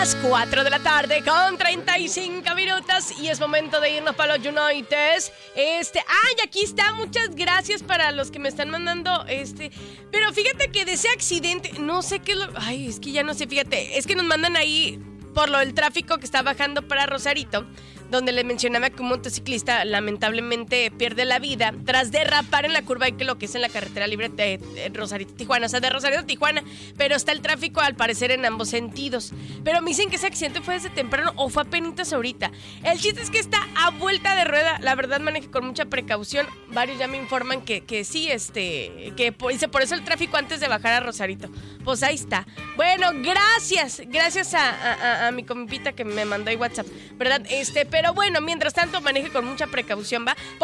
las 4 de la tarde con 35 minutos y es momento de irnos para los United. Aquí está, muchas gracias para los que me están mandando, pero fíjate que de ese accidente, no sé qué es lo, es que ya no sé, fíjate, es que nos mandan ahí por lo del tráfico que está bajando para Rosarito, donde les mencionaba que un motociclista lamentablemente pierde la vida tras derrapar en la curva que lo que es en la carretera libre de Rosarito-Tijuana, o sea, de Rosarito a Tijuana, pero está el tráfico al parecer en ambos sentidos. Pero me dicen que ese accidente fue desde temprano o fue apenitas ahorita. El chiste es que está a vuelta de rueda, la verdad maneje con mucha precaución. Varios ya me informan que sí, que por eso el tráfico antes de bajar a Rosarito. Pues ahí está. Bueno, gracias a mi compita que me mandó ahí WhatsApp, ¿verdad? Pero bueno, mientras tanto maneje con mucha precaución, ¿va?